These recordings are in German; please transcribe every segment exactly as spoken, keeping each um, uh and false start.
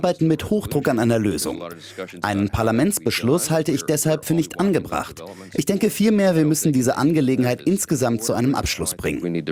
arbeiten mit Hochdruck an einer Lösung. Einen Parlamentsbeschluss halte ich deshalb für nicht angebracht. Ich denke vielmehr, wir müssen diese Angelegenheit insgesamt zu einem Abschluss bringen.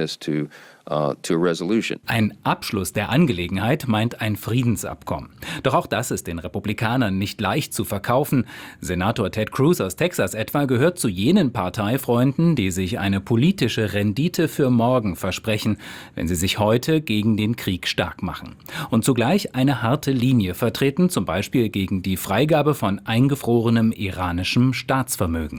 Ein Abschluss der Angelegenheit meint ein Friedensabkommen. Doch auch das ist den Republikanern nicht leicht zu verkaufen. Senator Ted Cruz aus Texas etwa gehört zu jenen Parteifreunden, die sich eine politische Rendite für morgen versprechen, wenn sie sich heute gegen den Krieg stark machen. Und zugleich eine harte Linie vertreten, zum Beispiel gegen die Freigabe von eingefrorenem iranischem Staatsvermögen.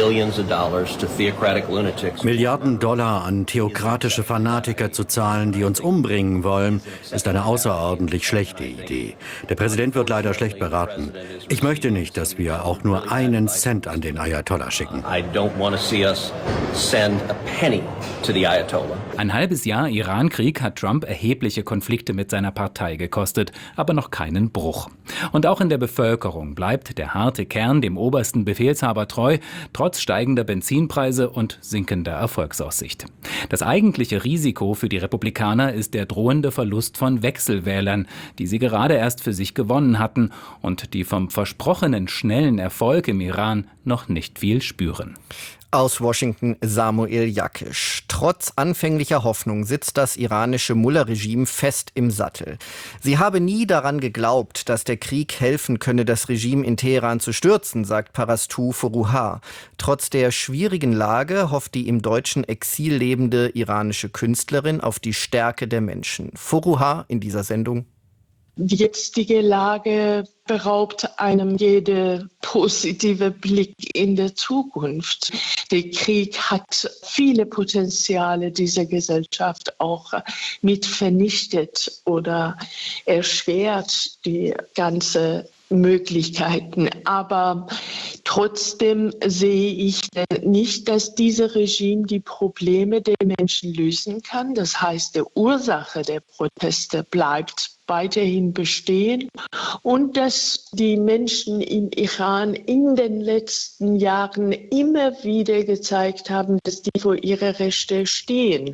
Milliarden Dollar an theokratische Fanatiker zu zahlen, die uns umbringen wollen, ist eine außerordentlich schlechte Idee. Der Präsident wird leider schlecht beraten. Ich möchte nicht, dass wir auch nur einen Cent an den Ayatollah schicken. Ein halbes Jahr Iran-Krieg hat Trump erhebliche Konflikte mit seiner Partei gekostet, aber noch keinen Bruch. Und auch in der Bevölkerung bleibt der harte Kern dem obersten Befehlshaber treu, trotz steigender Benzinpreise und sinkender Erfolgsaussicht. Das eigentliche Risiko für die Republikaner ist der drohende Verlust von Wechselwählern, die sie gerade erst für sich gewonnen hatten und die vom versprochenen schnellen Erfolg im Iran noch nicht viel spüren. Aus Washington Samuel Jakisch. Trotz anfänglicher Hoffnung sitzt das iranische Mullah-Regime fest im Sattel. Sie habe nie daran geglaubt, dass der Krieg helfen könne, das Regime in Teheran zu stürzen, sagt Parastu Forouhar. Trotz der schwierigen Lage hofft die im deutschen Exil lebende iranische Künstlerin auf die Stärke der Menschen. Forouhar in dieser Sendung. Die jetzige Lage beraubt einem jede positive Blick in der Zukunft. Der Krieg hat viele Potenziale dieser Gesellschaft auch mit vernichtet oder erschwert die ganze Möglichkeiten. Aber trotzdem sehe ich nicht, dass dieses Regime die Probleme der Menschen lösen kann. Das heißt, die Ursache der Proteste bleibt weiterhin bestehen und dass die Menschen im Iran in den letzten Jahren immer wieder gezeigt haben, dass die für ihre Rechte stehen.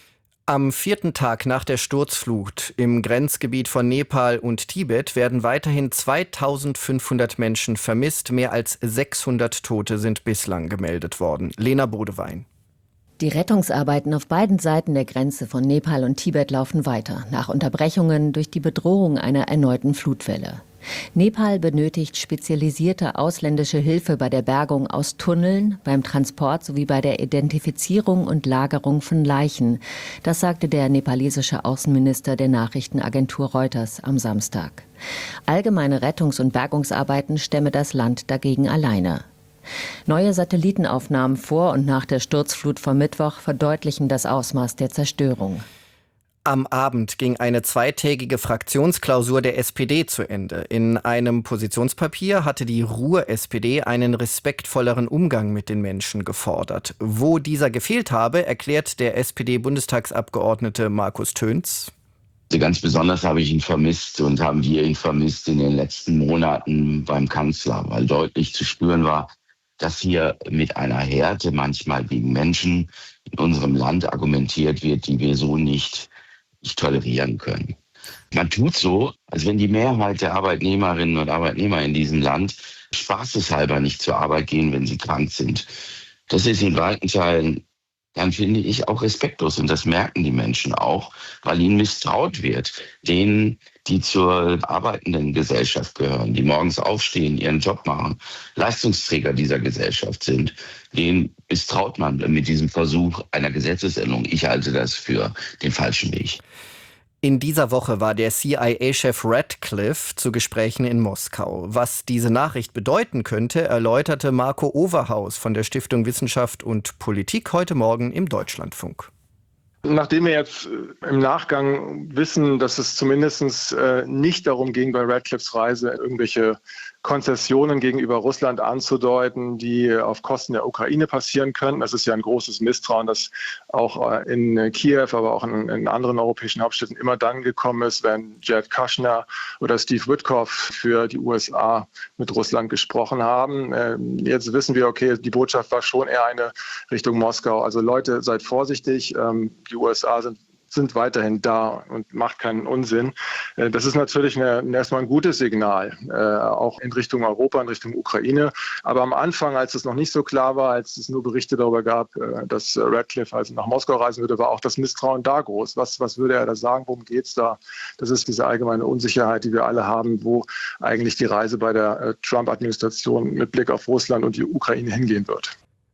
Am vierten Tag nach der Sturzflut im Grenzgebiet von Nepal und Tibet werden weiterhin zweitausendfünfhundert Menschen vermisst. Mehr als sechshundert Tote sind bislang gemeldet worden. Lena Bodewein. Die Rettungsarbeiten auf beiden Seiten der Grenze von Nepal und Tibet laufen weiter, nach Unterbrechungen durch die Bedrohung einer erneuten Flutwelle. Nepal benötigt spezialisierte ausländische Hilfe bei der Bergung aus Tunneln, beim Transport sowie bei der Identifizierung und Lagerung von Leichen. Das sagte der nepalesische Außenminister der Nachrichtenagentur Reuters am Samstag. Allgemeine Rettungs- und Bergungsarbeiten stemme das Land dagegen alleine. Neue Satellitenaufnahmen vor und nach der Sturzflut vom Mittwoch verdeutlichen das Ausmaß der Zerstörung. Am Abend ging eine zweitägige Fraktionsklausur der S P D zu Ende. In einem Positionspapier hatte die Ruhr-S P D einen respektvolleren Umgang mit den Menschen gefordert. Wo dieser gefehlt habe, erklärt der S P D-Bundestagsabgeordnete Markus Töns. Ganz besonders habe ich ihn vermisst und haben wir ihn vermisst in den letzten Monaten beim Kanzler, weil deutlich zu spüren war, dass hier mit einer Härte manchmal gegen Menschen in unserem Land argumentiert wird, die wir so nicht, nicht tolerieren können. Man tut so, als wenn die Mehrheit der Arbeitnehmerinnen und Arbeitnehmer in diesem Land spaßeshalber nicht zur Arbeit gehen, wenn sie krank sind. Das ist in weiten Teilen, dann finde ich, auch respektlos. Und das merken die Menschen auch, weil ihnen misstraut wird. Denen, die zur arbeitenden Gesellschaft gehören, die morgens aufstehen, ihren Job machen, Leistungsträger dieser Gesellschaft sind, denen misstraut man mit diesem Versuch einer Gesetzesänderung. Ich halte das für den falschen Weg. In dieser Woche war der C I A-Chef Radcliffe zu Gesprächen in Moskau. Was diese Nachricht bedeuten könnte, erläuterte Marco Overhaus von der Stiftung Wissenschaft und Politik heute Morgen im Deutschlandfunk. Nachdem wir jetzt im Nachgang wissen, dass es zumindest nicht darum ging, bei Radcliffes Reise irgendwelche Konzessionen gegenüber Russland anzudeuten, die auf Kosten der Ukraine passieren könnten. Das ist ja ein großes Misstrauen, das auch in Kiew, aber auch in, in anderen europäischen Hauptstädten immer dann gekommen ist, wenn Jared Kushner oder Steve Witkoff für die U S A mit Russland gesprochen haben. Jetzt wissen wir, okay, die Botschaft war schon eher eine Richtung Moskau. Also Leute, seid vorsichtig. Die U S A sind sind weiterhin da und macht keinen Unsinn. Das ist natürlich eine, erstmal ein gutes Signal, äh, auch in Richtung Europa, in Richtung Ukraine. Aber am Anfang, als es noch nicht so klar war, als es nur Berichte darüber gab, äh, dass Ratcliffe also nach Moskau reisen würde, war auch das Misstrauen da groß. Was, was würde er da sagen? Worum geht's da? Das ist diese allgemeine Unsicherheit, die wir alle haben, wo eigentlich die Reise bei der äh, Trump-Administration mit Blick auf Russland und die Ukraine hingehen wird.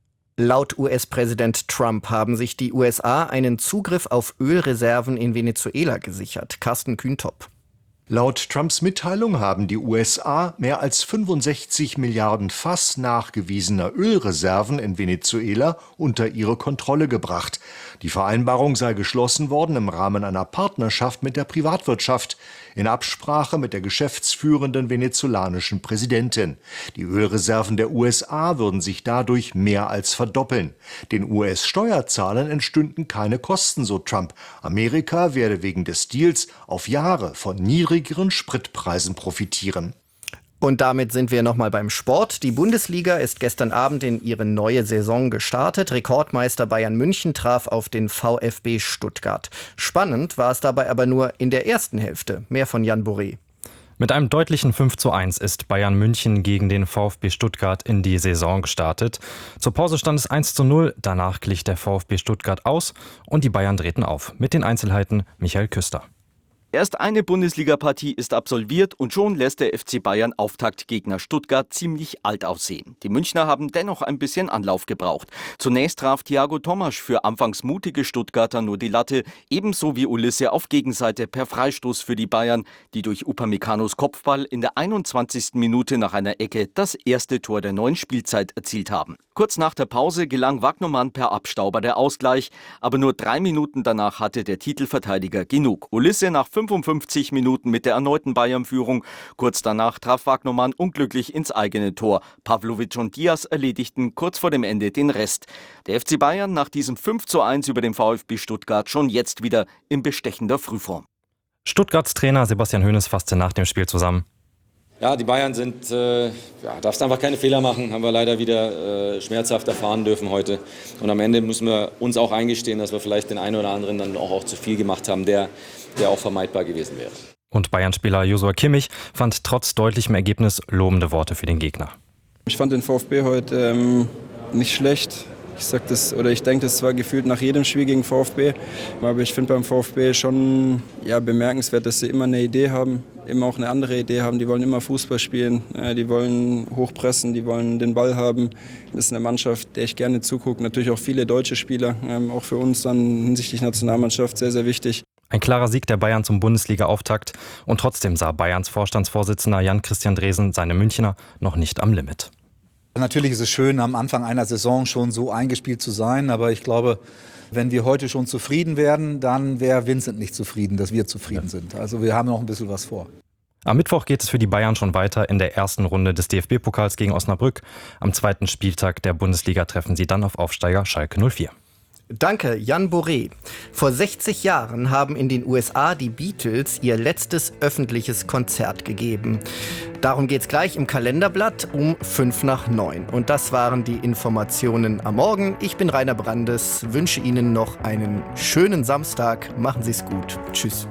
Laut U S-Präsident Trump haben sich die U S A einen Zugriff auf Ölreserven in Venezuela gesichert. Carsten Kühntop. Laut Trumps Mitteilung haben die U S A mehr als fünfundsechzig Milliarden Fass nachgewiesener Ölreserven in Venezuela unter ihre Kontrolle gebracht. Die Vereinbarung sei geschlossen worden im Rahmen einer Partnerschaft mit der Privatwirtschaft, in Absprache mit der geschäftsführenden venezolanischen Präsidentin. Die Ölreserven der U S A würden sich dadurch mehr als verdoppeln. Den U S-Steuerzahlern entstünden keine Kosten, so Trump. Amerika werde wegen des Deals auf Jahre von niedrigeren Spritpreisen profitieren. Und damit sind wir nochmal beim Sport. Die Bundesliga ist gestern Abend in ihre neue Saison gestartet. Rekordmeister Bayern München traf auf den VfB Stuttgart. Spannend war es dabei aber nur in der ersten Hälfte. Mehr von Jan Boré. Mit einem deutlichen fünf zu eins ist Bayern München gegen den VfB Stuttgart in die Saison gestartet. Zur Pause stand es eins zu null, danach glich der VfB Stuttgart aus und die Bayern drehten auf. Mit den Einzelheiten Michael Küster. Erst eine Bundesliga-Partie ist absolviert und schon lässt der F C Bayern Auftaktgegner Stuttgart ziemlich alt aussehen. Die Münchner haben dennoch ein bisschen Anlauf gebraucht. Zunächst traf Thiago Tomasch für anfangs mutige Stuttgarter nur die Latte, ebenso wie Ulisse auf Gegenseite per Freistoß für die Bayern, die durch Upamecano's Kopfball in der einundzwanzigsten Minute nach einer Ecke das erste Tor der neuen Spielzeit erzielt haben. Kurz nach der Pause gelang Wagnermann per Abstauber der Ausgleich, aber nur drei Minuten danach hatte der Titelverteidiger genug. Ulisse nach fünfundfünfzig Minuten mit der erneuten Bayern-Führung. Kurz danach traf Wagnermann unglücklich ins eigene Tor. Pavlovic und Diaz erledigten kurz vor dem Ende den Rest. Der F C Bayern nach diesem fünf zu eins über den VfB Stuttgart schon jetzt wieder in bestechender Frühform. Stuttgarts Trainer Sebastian Hoeneß fasste nach dem Spiel zusammen. Ja, die Bayern sind, äh, ja, darfst einfach keine Fehler machen, haben wir leider wieder äh, schmerzhaft erfahren dürfen heute. Und am Ende müssen wir uns auch eingestehen, dass wir vielleicht den einen oder anderen dann auch, auch zu viel gemacht haben, der, der auch vermeidbar gewesen wäre. Und Bayern-Spieler Joshua Kimmich fand trotz deutlichem Ergebnis lobende Worte für den Gegner. Ich fand den VfB heute ähm, nicht schlecht. Ich sag das, oder ich denke das zwar gefühlt nach jedem Spiel gegen VfB, aber ich finde beim VfB schon ja, bemerkenswert, dass sie immer eine Idee haben, immer auch eine andere Idee haben. Die wollen immer Fußball spielen, die wollen hochpressen, die wollen den Ball haben. Das ist eine Mannschaft, der ich gerne zugucke. Natürlich auch viele deutsche Spieler, auch für uns dann hinsichtlich Nationalmannschaft sehr, sehr wichtig. Ein klarer Sieg der Bayern zum Bundesliga-Auftakt und trotzdem sah Bayerns Vorstandsvorsitzender Jan-Christian Dresen seine Münchner noch nicht am Limit. Natürlich ist es schön, am Anfang einer Saison schon so eingespielt zu sein, aber ich glaube, wenn wir heute schon zufrieden werden, dann wäre Vincent nicht zufrieden, dass wir zufrieden sind. Also wir haben noch ein bisschen was vor. Am Mittwoch geht es für die Bayern schon weiter in der ersten Runde des D F B-Pokals gegen Osnabrück. Am zweiten Spieltag der Bundesliga treffen sie dann auf Aufsteiger Schalke null vier. Danke, Jan Boré. Vor sechzig Jahren haben in den U S A die Beatles ihr letztes öffentliches Konzert gegeben. Darum geht's gleich im Kalenderblatt um fünf nach neun. Und das waren die Informationen am Morgen. Ich bin Rainer Brandes, wünsche Ihnen noch einen schönen Samstag. Machen Sie's gut. Tschüss.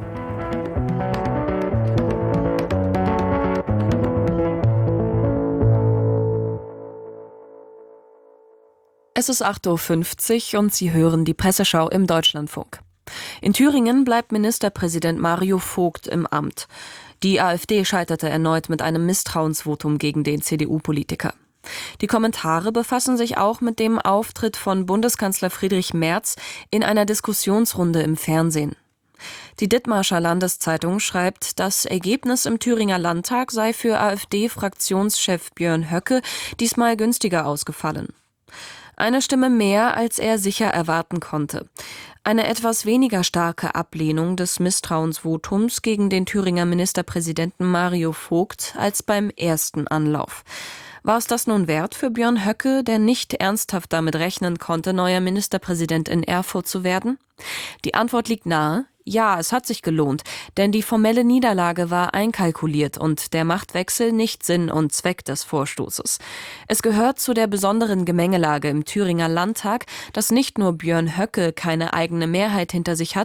Es ist acht Uhr fünfzig und Sie hören die Presseschau im Deutschlandfunk. In Thüringen bleibt Ministerpräsident Mario Vogt im Amt. Die AfD scheiterte erneut mit einem Misstrauensvotum gegen den C D U-Politiker. Die Kommentare befassen sich auch mit dem Auftritt von Bundeskanzler Friedrich Merz in einer Diskussionsrunde im Fernsehen. Die Dithmarscher Landeszeitung schreibt, das Ergebnis im Thüringer Landtag sei für AfD-Fraktionschef Björn Höcke diesmal günstiger ausgefallen. Eine Stimme mehr, als er sicher erwarten konnte. Eine etwas weniger starke Ablehnung des Misstrauensvotums gegen den Thüringer Ministerpräsidenten Mario Vogt als beim ersten Anlauf. War es das nun wert für Björn Höcke, der nicht ernsthaft damit rechnen konnte, neuer Ministerpräsident in Erfurt zu werden? Die Antwort liegt nahe. Ja, es hat sich gelohnt, denn die formelle Niederlage war einkalkuliert und der Machtwechsel nicht Sinn und Zweck des Vorstoßes. Es gehört zu der besonderen Gemengelage im Thüringer Landtag, dass nicht nur Björn Höcke keine eigene Mehrheit hinter sich hat,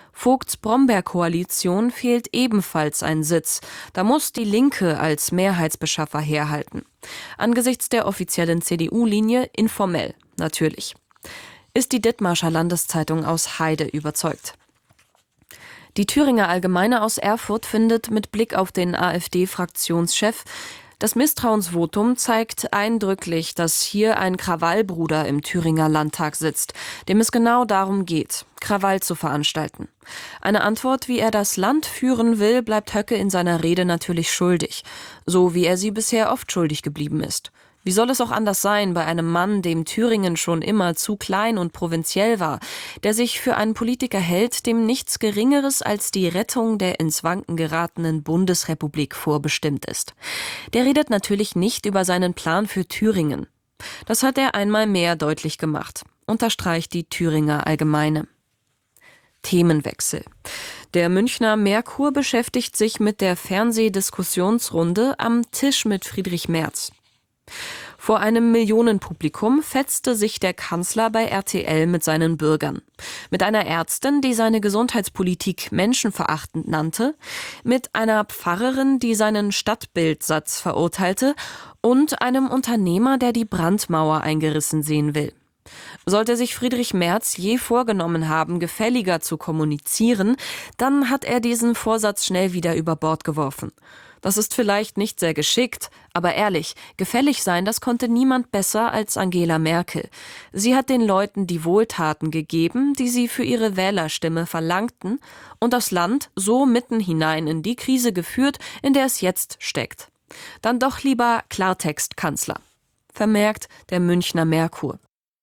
Vogts Brombeer-Koalition fehlt ebenfalls ein Sitz. Da muss die Linke als Mehrheitsbeschaffer herhalten. Angesichts der offiziellen C D U-Linie informell, natürlich. Ist die Dithmarscher Landeszeitung aus Heide überzeugt. Die Thüringer Allgemeine aus Erfurt findet mit Blick auf den AfD-Fraktionschef, das Misstrauensvotum zeigt eindrücklich, dass hier ein Krawallbruder im Thüringer Landtag sitzt, dem es genau darum geht, Krawall zu veranstalten. Eine Antwort, wie er das Land führen will, bleibt Höcke in seiner Rede natürlich schuldig, so wie er sie bisher oft schuldig geblieben ist. Wie soll es auch anders sein bei einem Mann, dem Thüringen schon immer zu klein und provinziell war, der sich für einen Politiker hält, dem nichts Geringeres als die Rettung der ins Wanken geratenen Bundesrepublik vorbestimmt ist. Der redet natürlich nicht über seinen Plan für Thüringen. Das hat er einmal mehr deutlich gemacht, unterstreicht die Thüringer Allgemeine. Themenwechsel. Der Münchner Merkur beschäftigt sich mit der Fernsehdiskussionsrunde am Tisch mit Friedrich Merz. Vor einem Millionenpublikum fetzte sich der Kanzler bei R T L mit seinen Bürgern. Mit einer Ärztin, die seine Gesundheitspolitik menschenverachtend nannte, mit einer Pfarrerin, die seinen Stadtbildsatz verurteilte, und einem Unternehmer, der die Brandmauer eingerissen sehen will. Sollte sich Friedrich Merz je vorgenommen haben, gefälliger zu kommunizieren, dann hat er diesen Vorsatz schnell wieder über Bord geworfen. Das ist vielleicht nicht sehr geschickt, aber ehrlich, gefällig sein, das konnte niemand besser als Angela Merkel. Sie hat den Leuten die Wohltaten gegeben, die sie für ihre Wählerstimme verlangten, und das Land so mitten hinein in die Krise geführt, in der es jetzt steckt. Dann doch lieber Klartext-Kanzler, vermerkt der Münchner Merkur.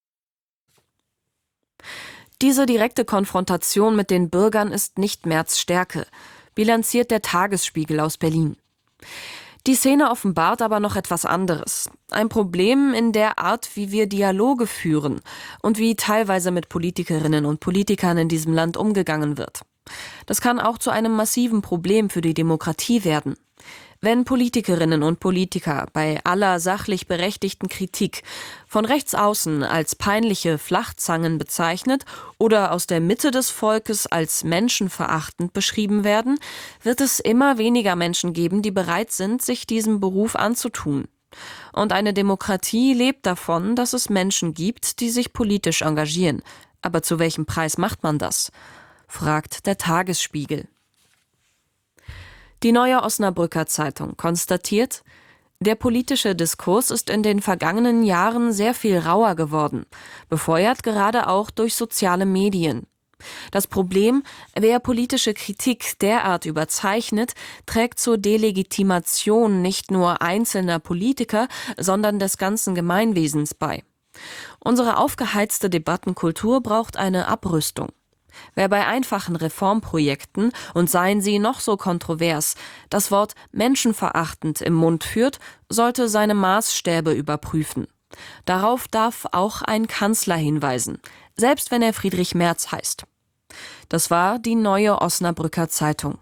Diese direkte Konfrontation mit den Bürgern ist nicht Merz' Stärke, bilanziert der Tagesspiegel aus Berlin. Die Szene offenbart aber noch etwas anderes. Ein Problem in der Art, wie wir Dialoge führen und wie teilweise mit Politikerinnen und Politikern in diesem Land umgegangen wird. Das kann auch zu einem massiven Problem für die Demokratie werden. Wenn Politikerinnen und Politiker bei aller sachlich berechtigten Kritik von rechts außen als peinliche Flachzangen bezeichnet oder aus der Mitte des Volkes als menschenverachtend beschrieben werden, wird es immer weniger Menschen geben, die bereit sind, sich diesem Beruf anzutun. Und eine Demokratie lebt davon, dass es Menschen gibt, die sich politisch engagieren. Aber zu welchem Preis macht man das? Fragt der Tagesspiegel. Die Neue Osnabrücker Zeitung konstatiert, der politische Diskurs ist in den vergangenen Jahren sehr viel rauer geworden, befeuert gerade auch durch soziale Medien. Das Problem, wer politische Kritik derart überzeichnet, trägt zur Delegitimation nicht nur einzelner Politiker, sondern des ganzen Gemeinwesens bei. Unsere aufgeheizte Debattenkultur braucht eine Abrüstung. Wer bei einfachen Reformprojekten, und seien sie noch so kontrovers, das Wort menschenverachtend im Mund führt, sollte seine Maßstäbe überprüfen. Darauf darf auch ein Kanzler hinweisen, selbst wenn er Friedrich Merz heißt. Das war die Neue Osnabrücker Zeitung.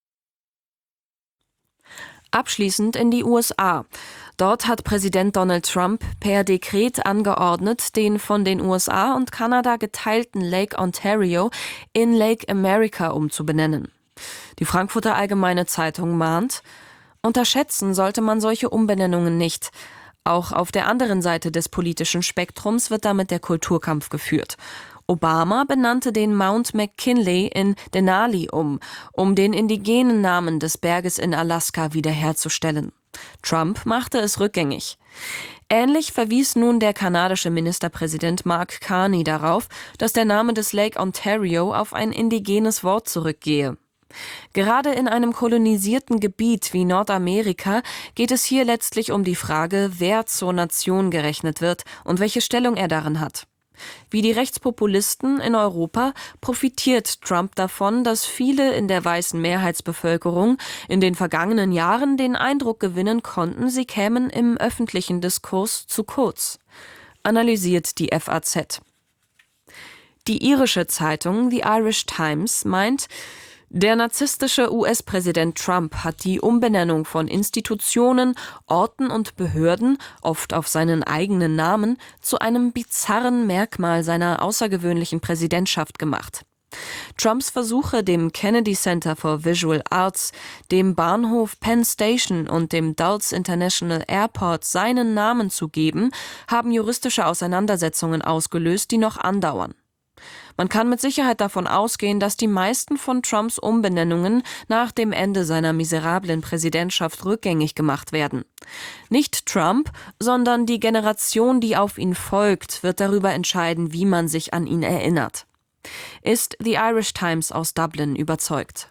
Abschließend in die U S A. Dort hat Präsident Donald Trump per Dekret angeordnet, den von den U S A und Kanada geteilten Lake Ontario in Lake America umzubenennen. Die Frankfurter Allgemeine Zeitung mahnt, unterschätzen sollte man solche Umbenennungen nicht. Auch auf der anderen Seite des politischen Spektrums wird damit der Kulturkampf geführt. Obama benannte den Mount McKinley in Denali um, um den indigenen Namen des Berges in Alaska wiederherzustellen. Trump machte es rückgängig. Ähnlich verwies nun der kanadische Ministerpräsident Mark Carney darauf, dass der Name des Lake Ontario auf ein indigenes Wort zurückgehe. Gerade in einem kolonisierten Gebiet wie Nordamerika geht es hier letztlich um die Frage, wer zur Nation gerechnet wird und welche Stellung er darin hat. Wie die Rechtspopulisten in Europa profitiert Trump davon, dass viele in der weißen Mehrheitsbevölkerung in den vergangenen Jahren den Eindruck gewinnen konnten, sie kämen im öffentlichen Diskurs zu kurz, analysiert die F A Z. Die irische Zeitung The Irish Times meint, der narzisstische U S-Präsident Trump hat die Umbenennung von Institutionen, Orten und Behörden, oft auf seinen eigenen Namen, zu einem bizarren Merkmal seiner außergewöhnlichen Präsidentschaft gemacht. Trumps Versuche, dem Kennedy Center for Visual Arts, dem Bahnhof Penn Station und dem Dulles International Airport seinen Namen zu geben, haben juristische Auseinandersetzungen ausgelöst, die noch andauern. Man kann mit Sicherheit davon ausgehen, dass die meisten von Trumps Umbenennungen nach dem Ende seiner miserablen Präsidentschaft rückgängig gemacht werden. Nicht Trump, sondern die Generation, die auf ihn folgt, wird darüber entscheiden, wie man sich an ihn erinnert. Ist The Irish Times aus Dublin überzeugt.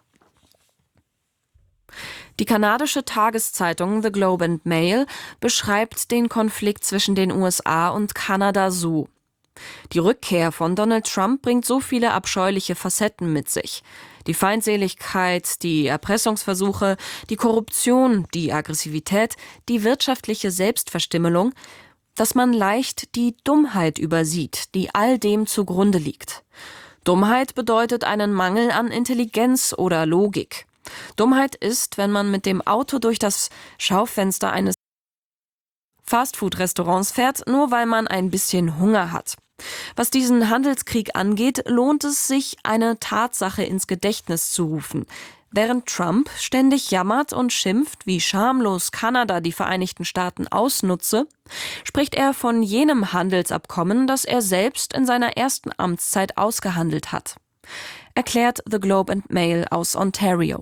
Die kanadische Tageszeitung The Globe and Mail beschreibt den Konflikt zwischen den U S A und Kanada so: Die Rückkehr von Donald Trump bringt so viele abscheuliche Facetten mit sich. Die Feindseligkeit, die Erpressungsversuche, die Korruption, die Aggressivität, die wirtschaftliche Selbstverstümmelung, dass man leicht die Dummheit übersieht, die all dem zugrunde liegt. Dummheit bedeutet einen Mangel an Intelligenz oder Logik. Dummheit ist, wenn man mit dem Auto durch das Schaufenster eines Fastfood-Restaurants fährt, nur weil man ein bisschen Hunger hat. Was diesen Handelskrieg angeht, lohnt es sich, eine Tatsache ins Gedächtnis zu rufen. Während Trump ständig jammert und schimpft, wie schamlos Kanada die Vereinigten Staaten ausnutze, spricht er von jenem Handelsabkommen, das er selbst in seiner ersten Amtszeit ausgehandelt hat. Erklärt The Globe and Mail aus Ontario.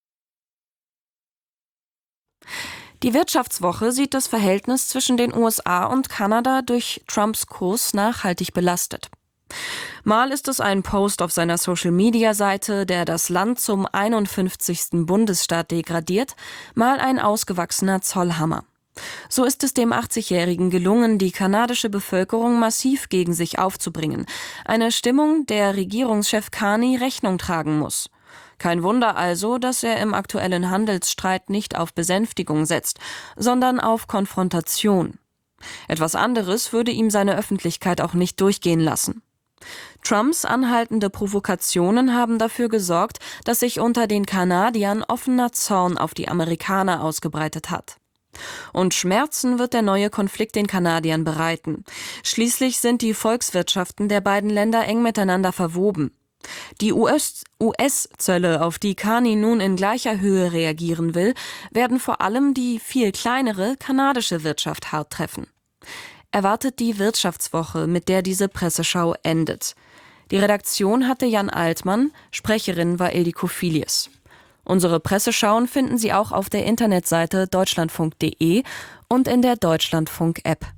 Die Wirtschaftswoche sieht das Verhältnis zwischen den U S A und Kanada durch Trumps Kurs nachhaltig belastet. Mal ist es ein Post auf seiner Social-Media-Seite, der das Land zum einundfünfzigsten Bundesstaat degradiert, mal ein ausgewachsener Zollhammer. So ist es dem achtzigjährigen gelungen, die kanadische Bevölkerung massiv gegen sich aufzubringen. Eine Stimmung, der Regierungschef Carney Rechnung tragen muss. Kein Wunder also, dass er im aktuellen Handelsstreit nicht auf Besänftigung setzt, sondern auf Konfrontation. Etwas anderes würde ihm seine Öffentlichkeit auch nicht durchgehen lassen. Trumps anhaltende Provokationen haben dafür gesorgt, dass sich unter den Kanadiern offener Zorn auf die Amerikaner ausgebreitet hat. Und Schmerzen wird der neue Konflikt den Kanadiern bereiten. Schließlich sind die Volkswirtschaften der beiden Länder eng miteinander verwoben. Die U S-Zölle, auf die Carney nun in gleicher Höhe reagieren will, werden vor allem die viel kleinere kanadische Wirtschaft hart treffen. Erwartet die Wirtschaftswoche, mit der diese Presseschau endet. Die Redaktion hatte Jan Altmann, Sprecherin war Ildiko Filius. Unsere Presseschauen finden Sie auch auf der Internetseite deutschlandfunk punkt de und in der Deutschlandfunk-App.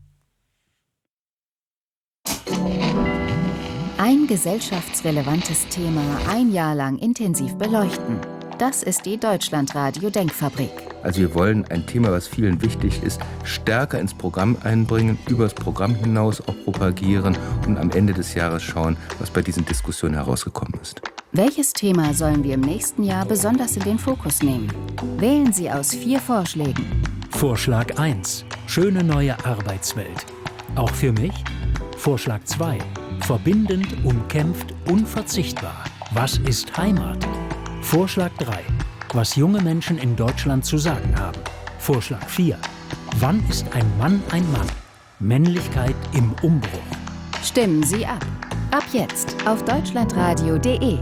Ein gesellschaftsrelevantes Thema ein Jahr lang intensiv beleuchten. Das ist die Deutschlandradio-Denkfabrik. Also wir wollen ein Thema, was vielen wichtig ist, stärker ins Programm einbringen, über das Programm hinaus auch propagieren und am Ende des Jahres schauen, was bei diesen Diskussionen herausgekommen ist. Welches Thema sollen wir im nächsten Jahr besonders in den Fokus nehmen? Wählen Sie aus vier Vorschlägen. Vorschlag eins. Schöne neue Arbeitswelt. Auch für mich? Vorschlag zwei. Verbindend, umkämpft, unverzichtbar. Was ist Heimat? Vorschlag drei. Was junge Menschen in Deutschland zu sagen haben. Vorschlag vier. Wann ist ein Mann ein Mann? Männlichkeit im Umbruch. Stimmen Sie ab. Ab jetzt auf deutschlandradio punkt de.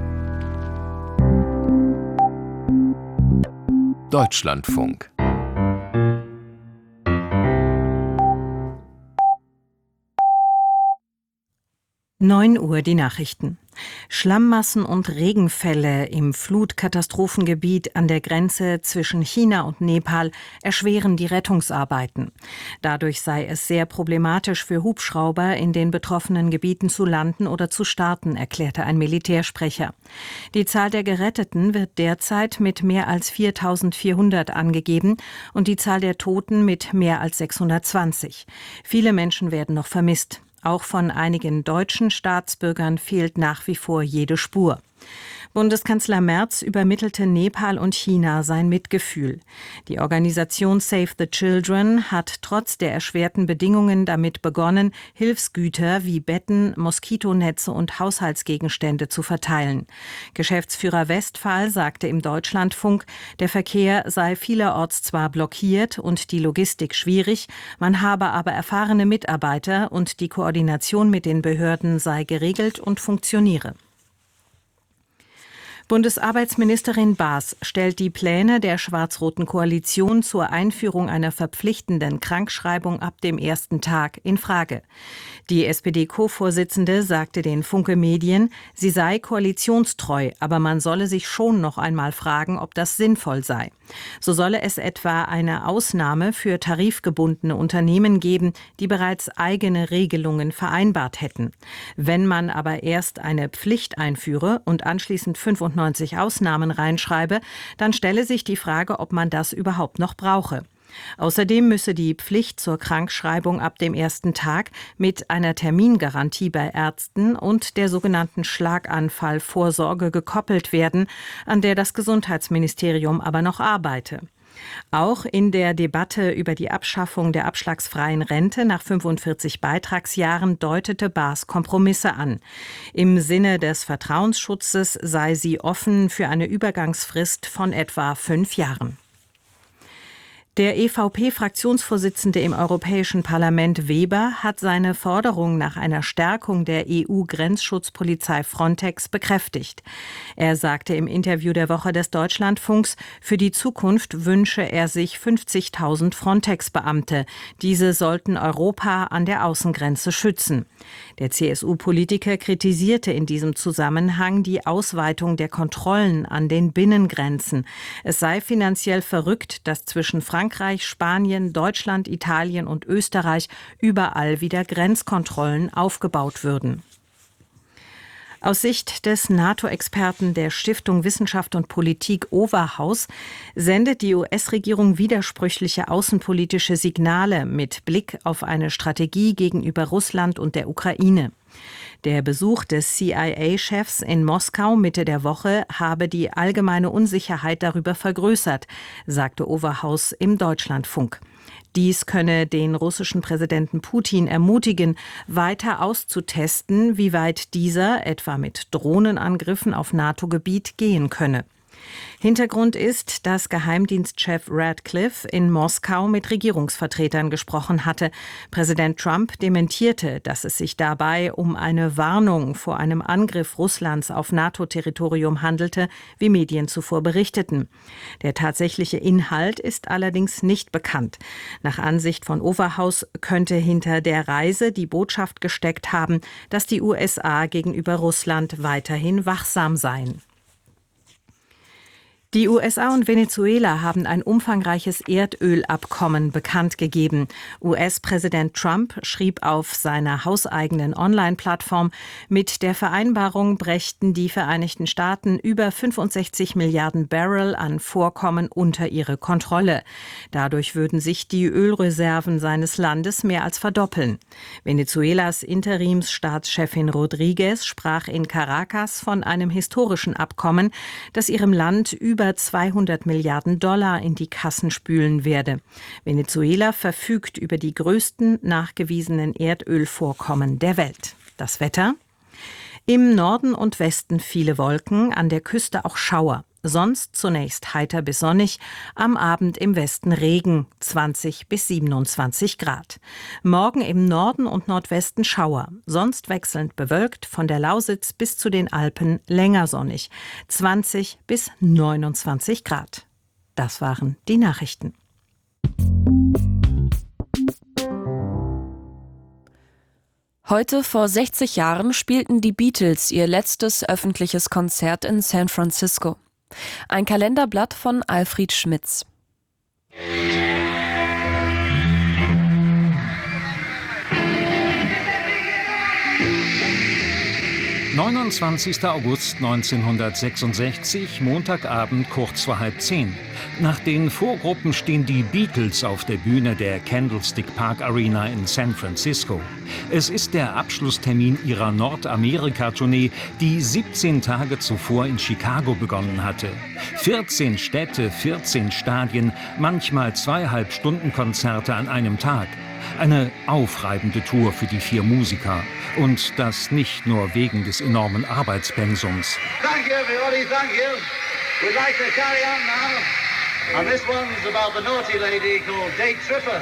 Deutschlandfunk. neun Uhr die Nachrichten. Schlammmassen und Regenfälle im Flutkatastrophengebiet an der Grenze zwischen China und Nepal erschweren die Rettungsarbeiten. Dadurch sei es sehr problematisch für Hubschrauber, in den betroffenen Gebieten zu landen oder zu starten, erklärte ein Militärsprecher. Die Zahl der Geretteten wird derzeit mit mehr als viertausendvierhundert angegeben und die Zahl der Toten mit mehr als sechshundertzwanzig. Viele Menschen werden noch vermisst. Auch von einigen deutschen Staatsbürgern fehlt nach wie vor jede Spur. Bundeskanzler Merz übermittelte Nepal und China sein Mitgefühl. Die Organisation Save the Children hat trotz der erschwerten Bedingungen damit begonnen, Hilfsgüter wie Betten, Moskitonetze und Haushaltsgegenstände zu verteilen. Geschäftsführer Westphal sagte im Deutschlandfunk, der Verkehr sei vielerorts zwar blockiert und die Logistik schwierig, man habe aber erfahrene Mitarbeiter und die Koordination mit den Behörden sei geregelt und funktioniere. Bundesarbeitsministerin Baas stellt die Pläne der schwarz-roten Koalition zur Einführung einer verpflichtenden Krankschreibung ab dem ersten Tag in Frage. Die S P D-Co-Vorsitzende sagte den Funke Medien, sie sei koalitionstreu, aber man solle sich schon noch einmal fragen, ob das sinnvoll sei. So solle es etwa eine Ausnahme für tarifgebundene Unternehmen geben, die bereits eigene Regelungen vereinbart hätten. Wenn man aber erst eine Pflicht einführe und anschließend fünfundneunzig Ausnahmen reinschreibe, dann stelle sich die Frage, ob man das überhaupt noch brauche. Außerdem müsse die Pflicht zur Krankschreibung ab dem ersten Tag mit einer Termingarantie bei Ärzten und der sogenannten Schlaganfallvorsorge gekoppelt werden, an der das Gesundheitsministerium aber noch arbeite. Auch in der Debatte über die Abschaffung der abschlagsfreien Rente nach fünfundvierzig Beitragsjahren deutete Baas Kompromisse an. Im Sinne des Vertrauensschutzes sei sie offen für eine Übergangsfrist von etwa fünf Jahren. Der E V P-Fraktionsvorsitzende im Europäischen Parlament Weber hat seine Forderung nach einer Stärkung der E U-Grenzschutzpolizei Frontex bekräftigt. Er sagte im Interview der Woche des Deutschlandfunks, für die Zukunft wünsche er sich fünfzigtausend Frontex-Beamte. Diese sollten Europa an der Außengrenze schützen. Der C S U-Politiker kritisierte in diesem Zusammenhang die Ausweitung der Kontrollen an den Binnengrenzen. Es sei finanziell verrückt, dass zwischen Frankreich Frankreich, Spanien, Deutschland, Italien und Österreich überall wieder Grenzkontrollen aufgebaut würden. Aus Sicht des NATO-Experten der Stiftung Wissenschaft und Politik Overhaus sendet die U S-Regierung widersprüchliche außenpolitische Signale mit Blick auf eine Strategie gegenüber Russland und der Ukraine. Der Besuch des C I A-Chefs in Moskau Mitte der Woche habe die allgemeine Unsicherheit darüber vergrößert, sagte Overhaus im Deutschlandfunk. Dies könne den russischen Präsidenten Putin ermutigen, weiter auszutesten, wie weit dieser etwa mit Drohnenangriffen auf NATO-Gebiet gehen könne. Hintergrund ist, dass Geheimdienstchef Radcliffe in Moskau mit Regierungsvertretern gesprochen hatte. Präsident Trump dementierte, dass es sich dabei um eine Warnung vor einem Angriff Russlands auf NATO-Territorium handelte, wie Medien zuvor berichteten. Der tatsächliche Inhalt ist allerdings nicht bekannt. Nach Ansicht von Overhaus könnte hinter der Reise die Botschaft gesteckt haben, dass die U S A gegenüber Russland weiterhin wachsam seien. Die U S A und Venezuela haben ein umfangreiches Erdölabkommen bekannt gegeben. U S-Präsident Trump schrieb auf seiner hauseigenen Online-Plattform, mit der Vereinbarung brächten die Vereinigten Staaten über fünfundsechzig Milliarden Barrel an Vorkommen unter ihre Kontrolle. Dadurch würden sich die Ölreserven seines Landes mehr als verdoppeln. Venezuelas Interimsstaatschefin Rodriguez sprach in Caracas von einem historischen Abkommen, das ihrem Land über zweihundert Milliarden Dollar in die Kassen spülen werde. Venezuela verfügt über die größten nachgewiesenen Erdölvorkommen der Welt. Das Wetter? Im Norden und Westen viele Wolken, an der Küste auch Schauer. Sonst zunächst heiter bis sonnig, am Abend im Westen Regen, zwanzig bis siebenundzwanzig Grad. Morgen im Norden und Nordwesten Schauer, sonst wechselnd bewölkt, von der Lausitz bis zu den Alpen länger sonnig, zwanzig bis neunundzwanzig Grad. Das waren die Nachrichten. Heute vor sechzig Jahren spielten die Beatles ihr letztes öffentliches Konzert in San Francisco. Ein Kalenderblatt von Alfred Schmitz. neunundzwanzigster August neunzehnhundertsechsundsechzig, Montagabend kurz vor halb zehn. Nach den Vorgruppen stehen die Beatles auf der Bühne der Candlestick Park Arena in San Francisco. Es ist der Abschlusstermin ihrer Nordamerika-Tournee, die siebzehn Tage zuvor in Chicago begonnen hatte. vierzehn Städte, vierzehn Stadien, manchmal Zweieinhalb-Stunden-Konzerte an einem Tag. Eine aufreibende Tour für die vier Musiker. Und das nicht nur wegen des enormen Arbeitspensums. Thank you, everybody, thank you. We'd like to carry on now. And this one's about the naughty lady called Date Tripper.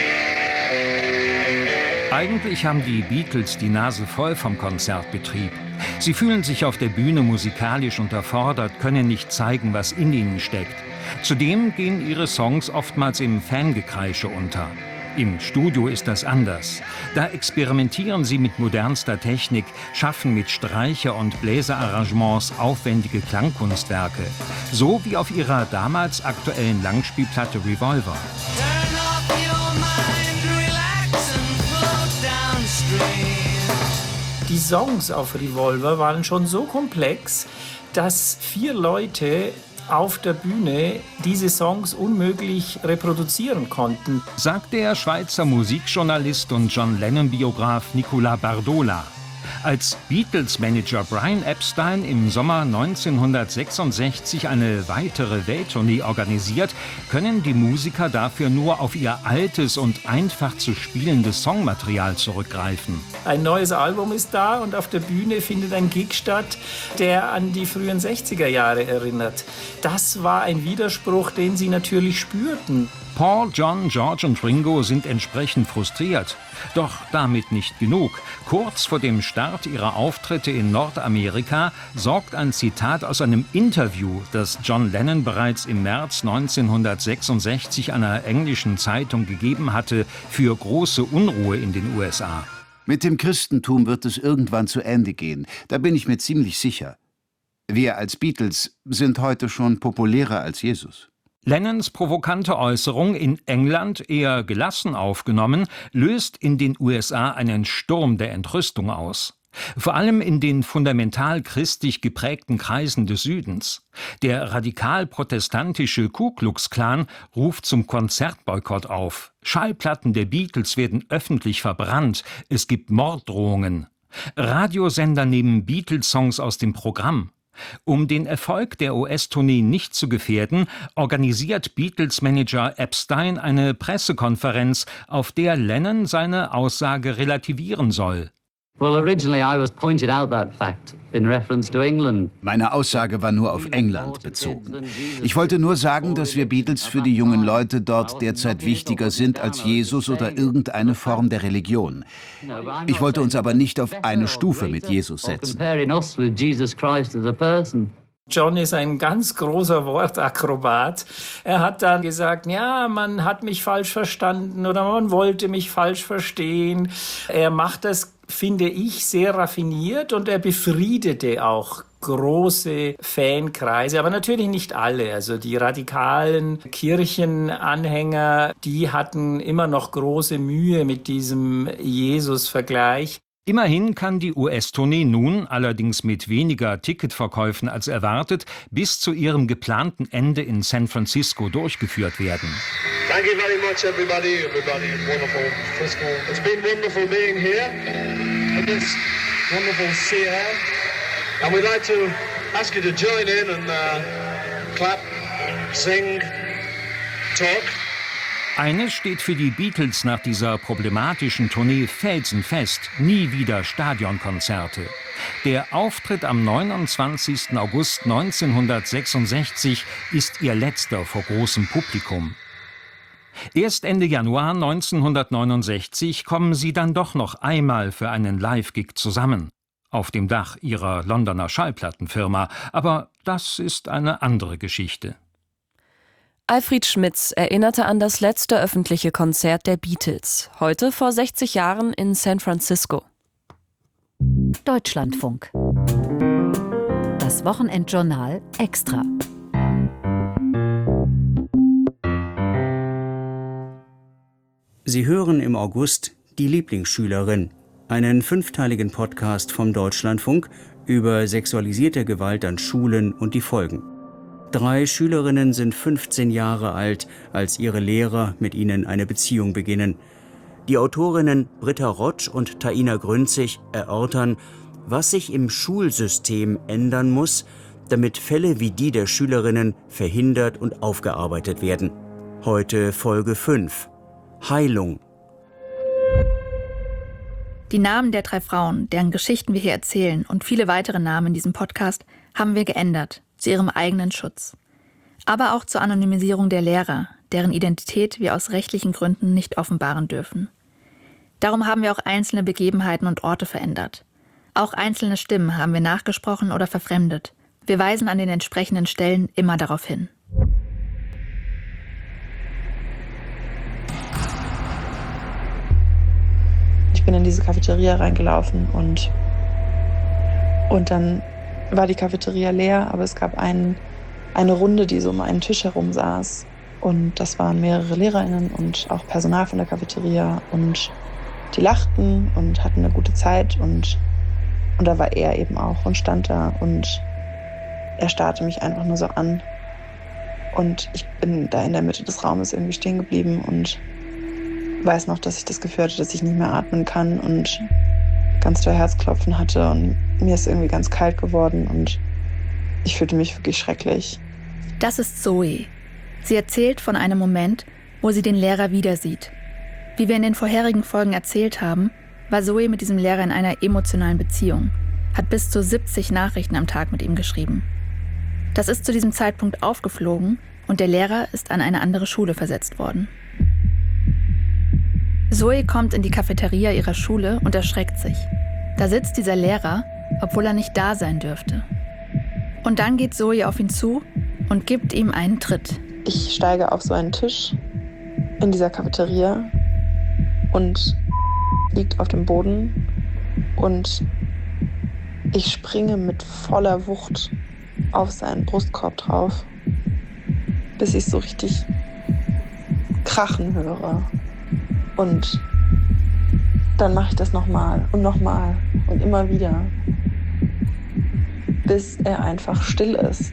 Eigentlich haben die Beatles die Nase voll vom Konzertbetrieb. Sie fühlen sich auf der Bühne musikalisch unterfordert, können nicht zeigen, was in ihnen steckt. Zudem gehen ihre Songs oftmals im Fangekreische unter. Im Studio ist das anders. Da experimentieren sie mit modernster Technik, schaffen mit Streicher- und Bläserarrangements aufwendige Klangkunstwerke. So wie auf ihrer damals aktuellen Langspielplatte Revolver. Die Songs auf Revolver waren schon so komplex, dass vier Leute auf der Bühne diese Songs unmöglich reproduzieren konnten, sagt der Schweizer Musikjournalist und John Lennon-Biograf Nicolas Bardola. Als Beatles-Manager Brian Epstein im Sommer neunzehnhundertsechsundsechzig eine weitere Welttournee organisiert, können die Musiker dafür nur auf ihr altes und einfach zu spielendes Songmaterial zurückgreifen. Ein neues Album ist da und auf der Bühne findet ein Gig statt, der an die frühen sechziger Jahre erinnert. Das war ein Widerspruch, den sie natürlich spürten. Paul, John, George und Ringo sind entsprechend frustriert. Doch damit nicht genug. Kurz vor dem Start ihrer Auftritte in Nordamerika sorgt ein Zitat aus einem Interview, das John Lennon bereits im März neunzehnhundertsechsundsechzig einer englischen Zeitung gegeben hatte, für große Unruhe in den U S A. Mit dem Christentum wird es irgendwann zu Ende gehen. Da bin ich mir ziemlich sicher. Wir als Beatles sind heute schon populärer als Jesus. Lennons provokante Äußerung, in England eher gelassen aufgenommen, löst in den U S A einen Sturm der Entrüstung aus. Vor allem in den fundamental christlich geprägten Kreisen des Südens. Der radikal-protestantische Ku Klux Klan ruft zum Konzertboykott auf. Schallplatten der Beatles werden öffentlich verbrannt. Es gibt Morddrohungen. Radiosender nehmen Beatles-Songs aus dem Programm. Um den Erfolg der U S-Tournee nicht zu gefährden, organisiert Beatles-Manager Epstein eine Pressekonferenz, auf der Lennon seine Aussage relativieren soll. Meine Aussage war nur auf England bezogen. Ich wollte nur sagen, dass wir Beatles für die jungen Leute dort derzeit wichtiger sind als Jesus oder irgendeine Form der Religion. Ich wollte uns aber nicht auf eine Stufe mit Jesus setzen. John ist ein ganz großer Wortakrobat. Er hat dann gesagt, ja, man hat mich falsch verstanden oder man wollte mich falsch verstehen. Er macht das, finde ich, sehr raffiniert und er befriedete auch große Fankreise, aber natürlich nicht alle. Also die radikalen Kirchenanhänger, die hatten immer noch große Mühe mit diesem Jesus-Vergleich. Immerhin kann die U S-Tournee nun, allerdings mit weniger Ticketverkäufen als erwartet, bis zu ihrem geplanten Ende in San Francisco durchgeführt werden. Thank you very much, everybody. Everybody is wonderful. Frisco. It's been wonderful being here in this wonderful sea air. And we'd like to ask you to join in and uh, clap, sing, talk. Eines steht für die Beatles nach dieser problematischen Tournee felsenfest: nie wieder Stadionkonzerte. Der Auftritt am neunundzwanzigsten August neunzehnhundertsechsundsechzig ist ihr letzter vor großem Publikum. Erst Ende Januar neunzehnhundertneunundsechzig kommen sie dann doch noch einmal für einen Live-Gig zusammen. Auf dem Dach ihrer Londoner Schallplattenfirma. Aber das ist eine andere Geschichte. Alfred Schmitz erinnerte an das letzte öffentliche Konzert der Beatles, heute vor sechzig Jahren in San Francisco. Deutschlandfunk. Das Wochenendjournal extra. Sie hören im August Die Lieblingsschülerin, einen fünfteiligen Podcast vom Deutschlandfunk über sexualisierte Gewalt an Schulen und die Folgen. Drei Schülerinnen sind fünfzehn Jahre alt, als ihre Lehrer mit ihnen eine Beziehung beginnen. Die Autorinnen Britta Rotsch und Taina Grünzig erörtern, was sich im Schulsystem ändern muss, damit Fälle wie die der Schülerinnen verhindert und aufgearbeitet werden. Heute Folge fünf. Heilung. Die Namen der drei Frauen, deren Geschichten wir hier erzählen, und viele weitere Namen in diesem Podcast haben wir geändert, zu ihrem eigenen Schutz. Aber auch zur Anonymisierung der Lehrer, deren Identität wir aus rechtlichen Gründen nicht offenbaren dürfen. Darum haben wir auch einzelne Begebenheiten und Orte verändert. Auch einzelne Stimmen haben wir nachgesprochen oder verfremdet. Wir weisen an den entsprechenden Stellen immer darauf hin. Ich bin in diese Cafeteria reingelaufen und, und dann war die Cafeteria leer, aber es gab einen, eine Runde, die so um einen Tisch herum saß. Und das waren mehrere LehrerInnen und auch Personal von der Cafeteria. Und die lachten und hatten eine gute Zeit. Und, und da war er eben auch und stand da. Und er starrte mich einfach nur so an. Und ich bin da in der Mitte des Raumes irgendwie stehen geblieben und weiß noch, dass ich das Gefühl hatte, dass ich nicht mehr atmen kann und ganz doll Herzklopfen hatte. Und mir ist irgendwie ganz kalt geworden und ich fühlte mich wirklich schrecklich. Das ist Zoe. Sie erzählt von einem Moment, wo sie den Lehrer wieder sieht. Wie wir in den vorherigen Folgen erzählt haben, war Zoe mit diesem Lehrer in einer emotionalen Beziehung, hat bis zu siebzig Nachrichten am Tag mit ihm geschrieben. Das ist zu diesem Zeitpunkt aufgeflogen und der Lehrer ist an eine andere Schule versetzt worden. Zoe kommt in die Cafeteria ihrer Schule und erschreckt sich. Da sitzt dieser Lehrer, obwohl er nicht da sein dürfte. Und dann geht Zoe auf ihn zu und gibt ihm einen Tritt. Ich steige auf so einen Tisch in dieser Cafeteria und liegt auf dem Boden und ich springe mit voller Wucht auf seinen Brustkorb drauf, bis ich so richtig krachen höre. Und dann mache ich das nochmal und nochmal und immer wieder, bis er einfach still ist.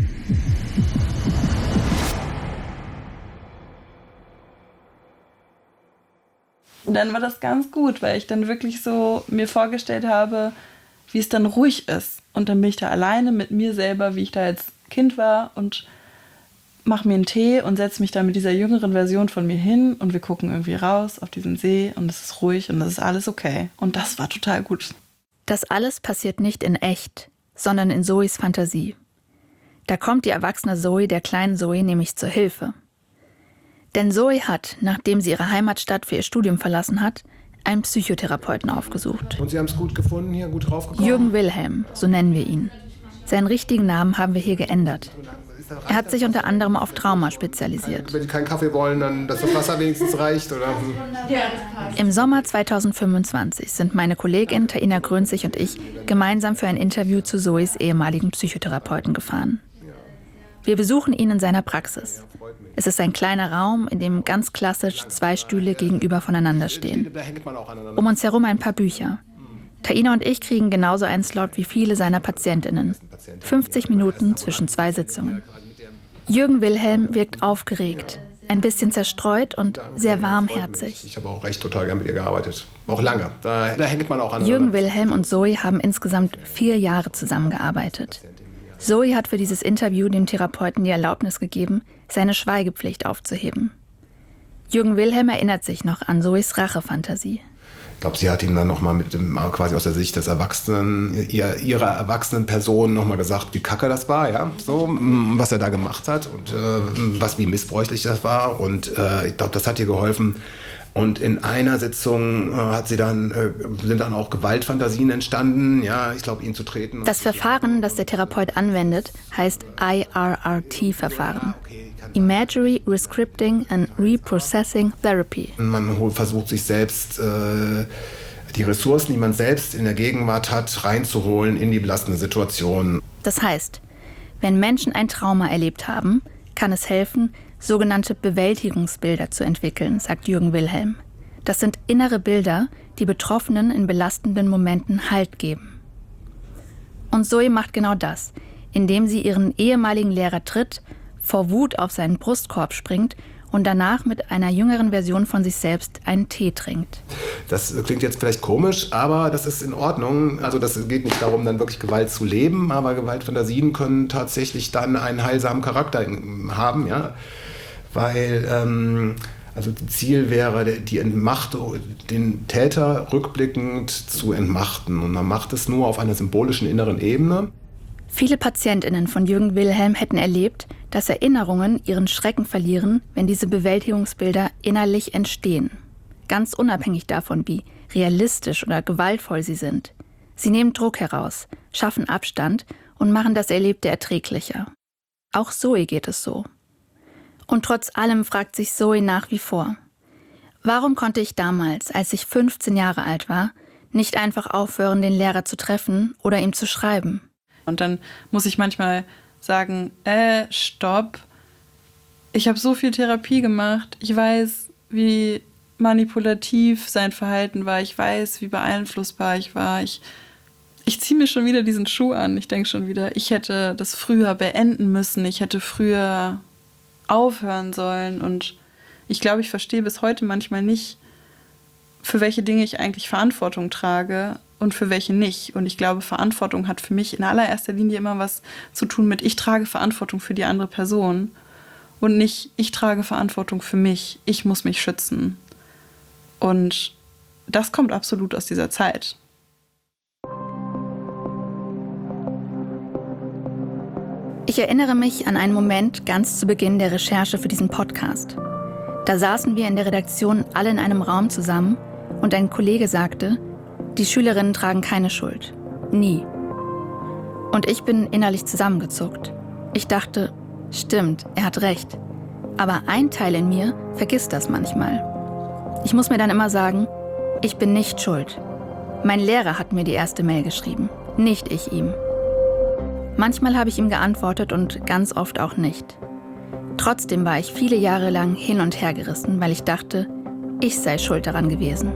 Und dann war das ganz gut, weil ich dann wirklich so mir vorgestellt habe, wie es dann ruhig ist. Und dann bin ich da alleine mit mir selber, wie ich da als Kind war und mache mir einen Tee und setze mich da mit dieser jüngeren Version von mir hin und wir gucken irgendwie raus auf diesen See und es ist ruhig und es ist alles okay. Und das war total gut. Das alles passiert nicht in echt, sondern in Zoes Fantasie. Da kommt die erwachsene Zoe der kleinen Zoe nämlich zur Hilfe. Denn Zoe hat, nachdem sie ihre Heimatstadt für ihr Studium verlassen hat, einen Psychotherapeuten aufgesucht. Und Sie haben es gut gefunden, hier gut draufgekommen? Jürgen Wilhelm, so nennen wir ihn. Seinen richtigen Namen haben wir hier geändert. Er hat sich unter anderem auf Trauma spezialisiert. Wenn Sie keinen Kaffee wollen, dann dass das Wasser wenigstens reicht, oder? Im Sommer zweitausendfünfundzwanzig sind meine Kollegin Taina Grünzig und ich gemeinsam für ein Interview zu Zoes ehemaligen Psychotherapeuten gefahren. Wir besuchen ihn in seiner Praxis. Es ist ein kleiner Raum, in dem ganz klassisch zwei Stühle gegenüber voneinander stehen. Um uns herum ein paar Bücher. Taina und ich kriegen genauso einen Slot wie viele seiner PatientInnen. fünfzig Minuten zwischen zwei Sitzungen. Jürgen Wilhelm wirkt aufgeregt, ein bisschen zerstreut und sehr warmherzig. Ich habe auch recht total gern mit ihr gearbeitet. Auch lange. Da, da hängt man auch an. Jürgen Wilhelm und Zoe haben insgesamt vier Jahre zusammengearbeitet. Zoe hat für dieses Interview dem Therapeuten die Erlaubnis gegeben, seine Schweigepflicht aufzuheben. Jürgen Wilhelm erinnert sich noch an Zoes Rachefantasie. Ich glaube, sie hat ihm dann nochmal mit dem, quasi aus der Sicht des Erwachsenen, ihr, ihrer erwachsenen Person nochmal gesagt, wie kacke das war, ja, so, was er da gemacht hat und äh, was, wie missbräuchlich das war. Und äh, ich glaube, das hat ihr geholfen. Und in einer Sitzung äh, hat sie dann, äh, sind dann auch Gewaltfantasien entstanden, ja, ich glaube, ihn zu treten. Das Verfahren, das der Therapeut anwendet, heißt I R R T-Verfahren. Imagery Rescripting and Reprocessing Therapy. Man versucht sich selbst, äh, die Ressourcen, die man selbst in der Gegenwart hat, reinzuholen in die belastende Situation. Das heißt, wenn Menschen ein Trauma erlebt haben, kann es helfen, sogenannte Bewältigungsbilder zu entwickeln, sagt Jürgen Wilhelm. Das sind innere Bilder, die Betroffenen in belastenden Momenten Halt geben. Und Zoe macht genau das, indem sie ihren ehemaligen Lehrer tritt, vor Wut auf seinen Brustkorb springt und danach mit einer jüngeren Version von sich selbst einen Tee trinkt. Das klingt jetzt vielleicht komisch, aber das ist in Ordnung. Also das geht nicht darum, dann wirklich Gewalt zu leben, aber Gewaltfantasien können tatsächlich dann einen heilsamen Charakter haben, ja, weil ähm, also Ziel wäre, die Entmachtung, den Täter rückblickend zu entmachten. Und man macht es nur auf einer symbolischen inneren Ebene. Viele PatientInnen von Jürgen Wilhelm hätten erlebt, dass Erinnerungen ihren Schrecken verlieren, wenn diese Bewältigungsbilder innerlich entstehen. Ganz unabhängig davon, wie realistisch oder gewaltvoll sie sind. Sie nehmen Druck heraus, schaffen Abstand und machen das Erlebte erträglicher. Auch Zoe geht es so. Und trotz allem fragt sich Zoe nach wie vor: Warum konnte ich damals, als ich fünfzehn Jahre alt war, nicht einfach aufhören, den Lehrer zu treffen oder ihm zu schreiben? Und dann muss ich manchmal sagen, äh, stopp. Ich habe so viel Therapie gemacht. Ich weiß, wie manipulativ sein Verhalten war. Ich weiß, wie beeinflussbar ich war. Ich, ich ziehe mir schon wieder diesen Schuh an. Ich denke schon wieder, ich hätte das früher beenden müssen. Ich hätte früher aufhören sollen. Und ich glaube, ich verstehe bis heute manchmal nicht, für welche Dinge ich eigentlich Verantwortung trage und für welche nicht. Und ich glaube, Verantwortung hat für mich in allererster Linie immer was zu tun mit, ich trage Verantwortung für die andere Person und nicht, ich trage Verantwortung für mich. Ich muss mich schützen. Und das kommt absolut aus dieser Zeit. Ich erinnere mich an einen Moment ganz zu Beginn der Recherche für diesen Podcast. Da saßen wir in der Redaktion alle in einem Raum zusammen und ein Kollege sagte, die Schülerinnen tragen keine Schuld. Nie. Und ich bin innerlich zusammengezuckt. Ich dachte, stimmt, er hat recht. Aber ein Teil in mir vergisst das manchmal. Ich muss mir dann immer sagen, ich bin nicht schuld. Mein Lehrer hat mir die erste Mail geschrieben, nicht ich ihm. Manchmal habe ich ihm geantwortet und ganz oft auch nicht. Trotzdem war ich viele Jahre lang hin und her gerissen, weil ich dachte, ich sei schuld daran gewesen.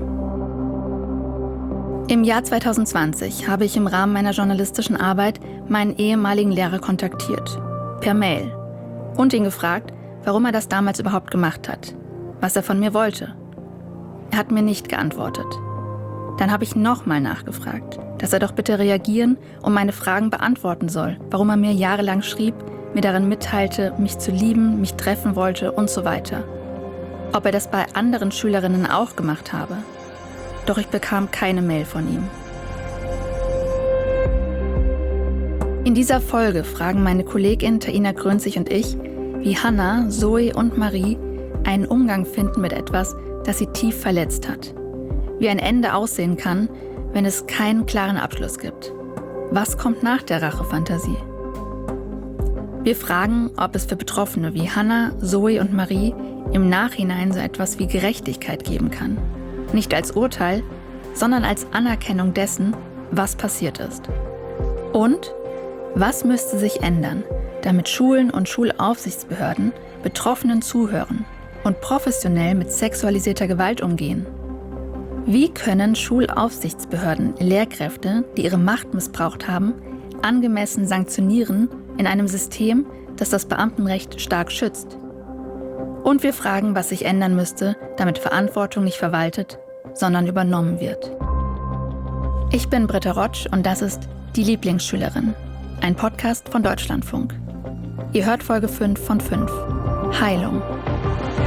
Im Jahr zwanzig zwanzig habe ich im Rahmen meiner journalistischen Arbeit meinen ehemaligen Lehrer kontaktiert, per Mail, und ihn gefragt, warum er das damals überhaupt gemacht hat, was er von mir wollte. Er hat mir nicht geantwortet. Dann habe ich nochmal nachgefragt, dass er doch bitte reagieren und meine Fragen beantworten soll, warum er mir jahrelang schrieb, mir darin mitteilte, mich zu lieben, mich treffen wollte und so weiter. Ob er das bei anderen Schülerinnen auch gemacht habe. Doch ich bekam keine Mail von ihm. In dieser Folge fragen meine Kollegin Taina Grünzig und ich, wie Hannah, Zoe und Marie einen Umgang finden mit etwas, das sie tief verletzt hat. Wie ein Ende aussehen kann, wenn es keinen klaren Abschluss gibt. Was kommt nach der Rachefantasie? Wir fragen, ob es für Betroffene wie Hannah, Zoe und Marie im Nachhinein so etwas wie Gerechtigkeit geben kann. Nicht als Urteil, sondern als Anerkennung dessen, was passiert ist. Und was müsste sich ändern, damit Schulen und Schulaufsichtsbehörden Betroffenen zuhören und professionell mit sexualisierter Gewalt umgehen? Wie können Schulaufsichtsbehörden Lehrkräfte, die ihre Macht missbraucht haben, angemessen sanktionieren in einem System, das das Beamtenrecht stark schützt? Und wir fragen, was sich ändern müsste, damit Verantwortung nicht verwaltet, sondern übernommen wird. Ich bin Britta Rotsch und das ist Die Lieblingsschülerin, ein Podcast von Deutschlandfunk. Ihr hört Folge fünf von fünf, Heilung.